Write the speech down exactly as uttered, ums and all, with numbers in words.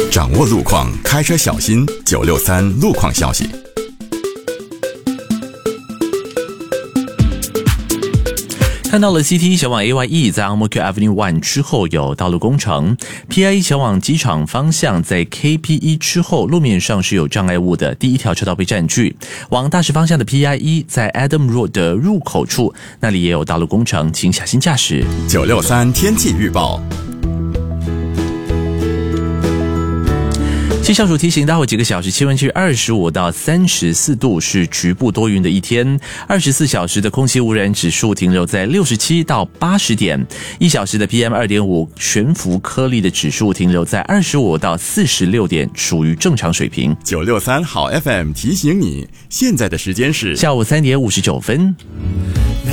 掌握路况，开车小心。九六三路况消息。 看到了 C T 前往 A Y E 在 Ang Mo Kio Avenue one 之后有道路工程 ，P I E 前往机场方向在 K P E 之后路面上是有障碍物的，第一条车道被占据。往大石方向的 P I E 在 Adam Road 的入口处，那里也有道路工程，请小心驾驶。 九六三天气预报。 气象署提醒，待会几个小时气温是二十五到三十四度，是局部多云的一天。二十四小时的空气污染指数停留在六十七到八十点，一小时的 P M 二点五 悬浮颗粒的指数停留在二十五到四十六点，属于正常水平。 九六三好 F M 提醒你，现在的时间是下午三点五十九分。